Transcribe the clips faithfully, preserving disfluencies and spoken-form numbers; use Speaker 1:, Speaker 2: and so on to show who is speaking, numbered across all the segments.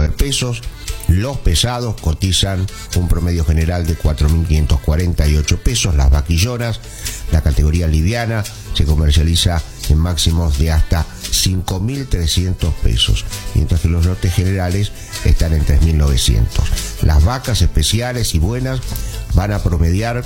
Speaker 1: nueve pesos. Los pesados cotizan un promedio general de cuatro mil quinientos cuarenta y ocho pesos. Las vaquillonas, la categoría liviana, se comercializa en máximos de hasta cinco mil trescientos pesos, mientras que los lotes generales están en tres mil novecientos. Las vacas especiales y buenas van a promediar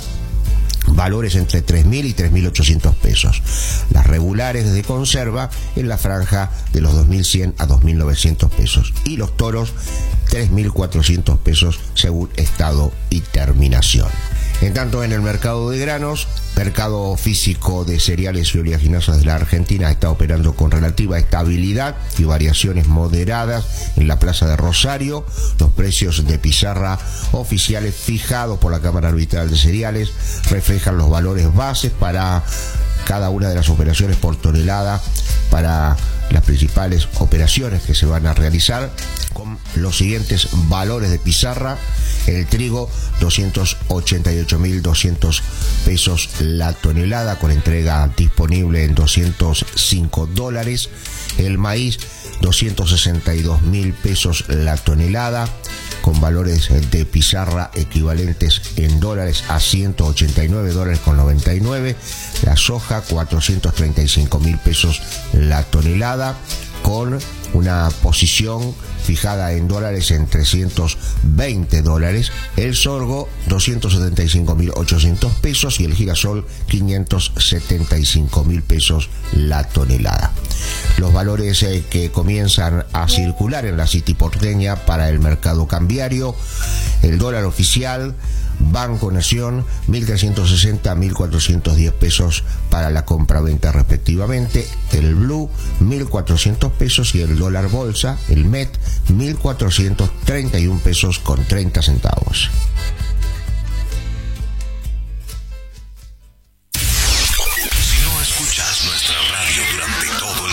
Speaker 1: valores entre tres mil y tres mil ochocientos pesos. Las regulares de conserva en la franja de los dos mil cien a dos mil novecientos pesos. Y los toros, tres mil cuatrocientos pesos según estado y terminación. En tanto, en el mercado de granos, mercado físico de cereales y oleaginosas de la Argentina está operando con relativa estabilidad y variaciones moderadas en la plaza de Rosario. Los precios de pizarra oficiales fijados por la Cámara Arbitral de Cereales reflejan los valores bases para cada una de las operaciones por tonelada para las principales operaciones que se van a realizar, con los siguientes valores de pizarra. El trigo, doscientos ochenta y ocho mil doscientos pesos la tonelada, con entrega disponible en doscientos cinco dólares. El maíz, doscientos sesenta y dos mil pesos la tonelada, con valores de pizarra equivalentes en dólares a ciento ochenta y nueve dólares con noventa y nueve. La soja, cuatrocientos treinta y cinco mil pesos la tonelada, con una posición fijada en dólares en trescientos veinte dólares. El sorgo, doscientos setenta y cinco mil ochocientos pesos, y el girasol, quinientos setenta y cinco mil pesos la tonelada. Los valores eh, que comienzan a circular en la City porteña para el mercado cambiario: el dólar oficial Banco Nación, mil trescientos sesenta a mil cuatrocientos diez pesos para la compra-venta respectivamente. El Blue, mil cuatrocientos pesos, y el dólar bolsa, el M E T, mil cuatrocientos treinta y un pesos con treinta centavos.
Speaker 2: Si no escuchas nuestra radio durante todo el